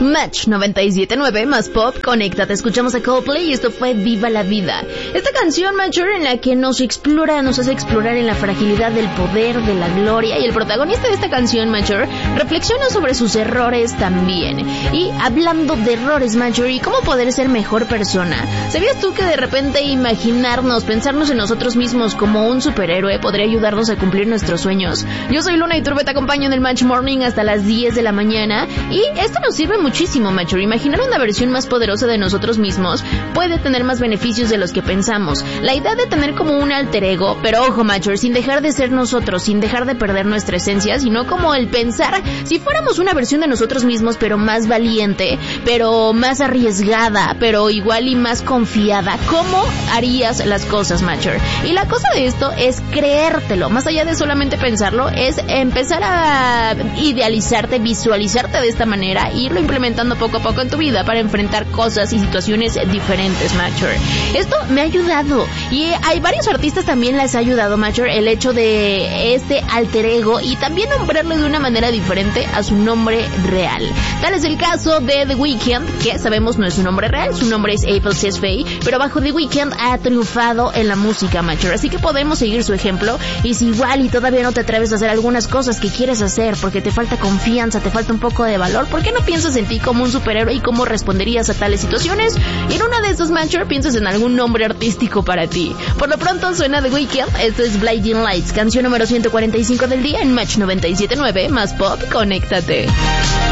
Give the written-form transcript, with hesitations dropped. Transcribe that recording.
Match 97.9 más pop, conéctate. Escuchamos a Coldplay y esto fue Viva la Vida. Esta canción, Mature, en la que nos hace explorar en la fragilidad del poder, de la gloria, y el protagonista de esta canción, Mature, reflexiona sobre sus errores también. Y hablando de errores, Mature, y cómo poder ser mejor persona, ¿sabías tú que de repente pensarnos en nosotros mismos como un superhéroe podría ayudarnos a cumplir nuestros sueños? Yo soy Luna Iturbe, te acompaño en el Match Morning hasta las 10 de la mañana, y esto nos sirve muchísimo, Mature. Imaginar una versión más poderosa de nosotros mismos puede tener más beneficios de los que pensamos. La idea de tener como un alter ego, pero ojo, Mature, sin dejar de ser nosotros, sin dejar de perder nuestra esencia, sino como el pensar si fuéramos una versión de nosotros mismos, pero más valiente, pero más arriesgada, pero igual y más confiada. ¿Cómo harías las cosas, Mature? Y la cosa de esto es creértelo. Más allá de solamente pensarlo, es empezar a idealizarte, visualizarte de esta manera, e irlo implementando poco a poco en tu vida para enfrentar cosas y situaciones diferentes, Mature. Esto me ha ayudado, y hay varios artistas también les ha ayudado, Mature, el hecho de este alter ego y también nombrarlo de una manera diferente a su nombre real. Tal es el caso de The Weeknd, que sabemos no es su nombre real, su nombre es April Tesfaye, pero bajo The Weeknd ha triunfado en la música, Mature, así que podemos seguir su ejemplo. Y si igual y todavía no te atreves a hacer algunas cosas que quieres hacer porque te falta confianza, te falta un poco de valor, ¿por qué no piensas en ti como un superhéroe y cómo responderías a tales situaciones? Y en una de esas, Mature, piensas en algún nombre artístico para ti. Por lo pronto suena The Weeknd, esto es Blinding Lights, canción número 145 del día en Match 97.9 más pop, conéctate.